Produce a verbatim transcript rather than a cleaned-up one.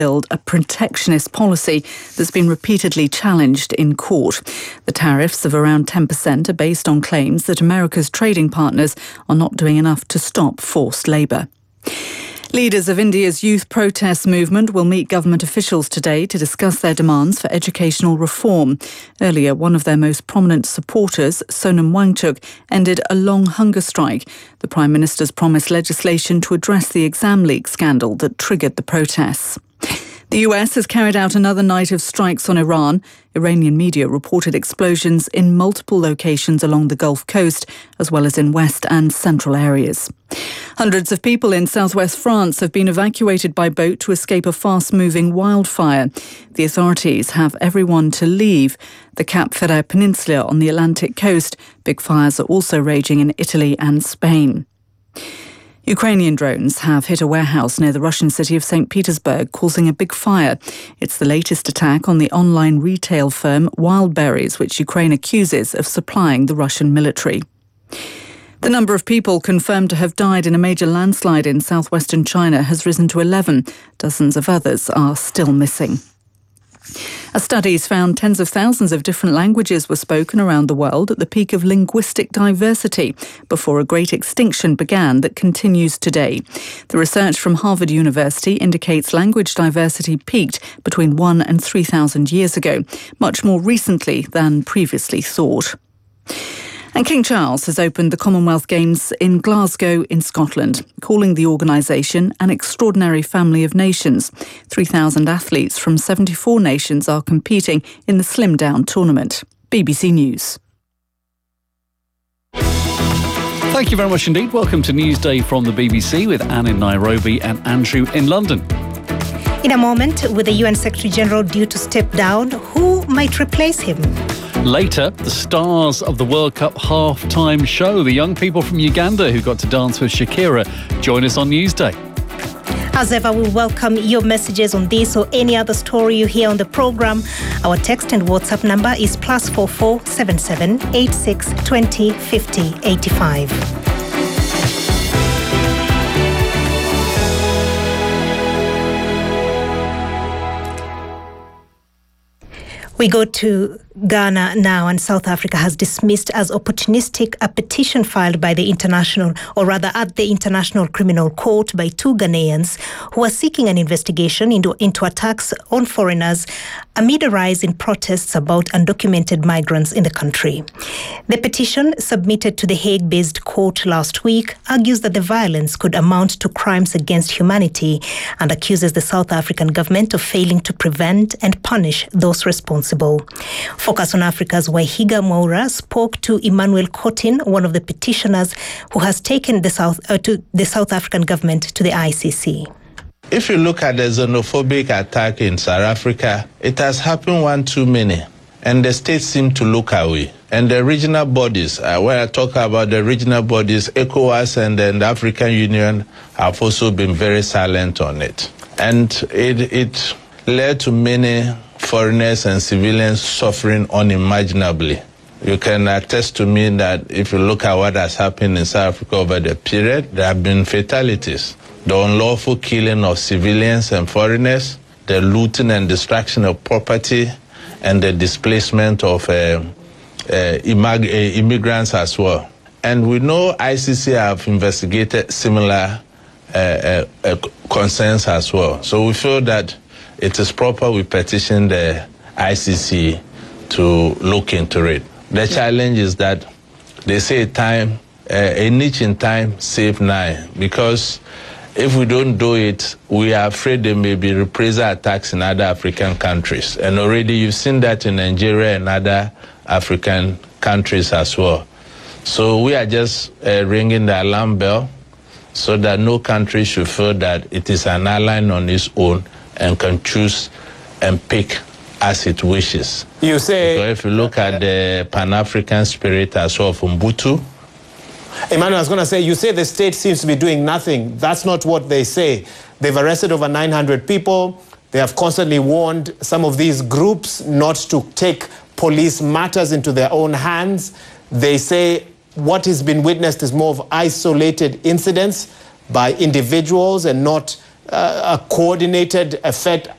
build a protectionist policy that's been repeatedly challenged in court. The tariffs of around ten percent are based on claims that America's trading partners are not doing enough to stop forced labour. Leaders of India's youth protest movement will meet government officials today to discuss their demands for educational reform. Earlier, one of their most prominent supporters, Sonam Wangchuk, ended a long hunger strike. The Prime Minister's promised legislation to address the exam leak scandal that triggered the protests. The U S has carried out another night of strikes on Iran. Iranian media reported explosions in multiple locations along the Gulf Coast, as well as in west and central areas. Hundreds of people in southwest France have been evacuated by boat to escape a fast-moving wildfire. The authorities have everyone to leave the Cap Ferret Peninsula on the Atlantic coast. Big fires are also raging in Italy and Spain. Ukrainian drones have hit a warehouse near the Russian city of Saint Petersburg, causing a big fire. It's the latest attack on the online retail firm Wildberries, which Ukraine accuses of supplying the Russian military. The number of people confirmed to have died in a major landslide in southwestern China has risen to eleven. Dozens of others are still missing. A study's found tens of thousands of different languages were spoken around the world at the peak of linguistic diversity before a great extinction began that continues today. The research from Harvard University indicates language diversity peaked between one and three thousand years ago, much more recently than previously thought. And King Charles has opened the Commonwealth Games in Glasgow in Scotland, calling the organisation an extraordinary family of nations. three thousand athletes from seventy-four nations are competing in the Slim Down tournament. B B C News. Thank you very much indeed. Welcome to Newsday from the B B C with Anne in Nairobi and Andrew in London. In a moment, with the U N Secretary-General due to step down, who might replace him? Later, the stars of the World Cup half-time show, the young people from Uganda who got to dance with Shakira, join us on Newsday. As ever, we welcome your messages on this or any other story you hear on the programme. Our text and WhatsApp number is plus four four seven seven eight six twenty fifty eighty-five. We go to Ghana now, and South Africa has dismissed as opportunistic a petition filed by the international, or rather at the International Criminal Court by two Ghanaians who are seeking an investigation into, into attacks on foreigners amid a rise in protests about undocumented migrants in the country. The petition, submitted to the Hague-based court last week, argues that the violence could amount to crimes against humanity and accuses the South African government of failing to prevent and punish those responsible. Focus on Africa's Waihiga Mwaura spoke to Emmanuel Cotin, one of the petitioners who has taken the South uh, to the South African government to the I C C. If you look at the xenophobic attack in South Africa, it has happened one too many, and the states seem to look away. And the regional bodies, uh, when I talk about the regional bodies, ECOWAS and then the African Union have also been very silent on it. And it, it led to many foreigners and civilians suffering unimaginably. You can attest to me that if you look at what has happened in South Africa over the period, there have been fatalities. The unlawful killing of civilians and foreigners, the looting and destruction of property, and the displacement of uh, uh, immig- uh, immigrants as well. And we know I C C have investigated similar uh, uh, uh, concerns as well. So we feel that it is proper we petition the I C C to look into it. The challenge is that they say time, uh, a niche in time, save nine. Because if we don't do it, we are afraid there may be reprisal attacks in other African countries. And already you've seen that in Nigeria and other African countries as well. So we are just uh, ringing the alarm bell so that no country should feel that it is an ally on its own and can choose and pick as it wishes. You say... Because if you look at the Pan-African spirit as well from Ubuntu... Emmanuel, I was going to say, you say the state seems to be doing nothing. That's not what they say. They've arrested over nine hundred people. They have constantly warned some of these groups not to take police matters into their own hands. They say what has been witnessed is more of isolated incidents by individuals and not uh, a coordinated effect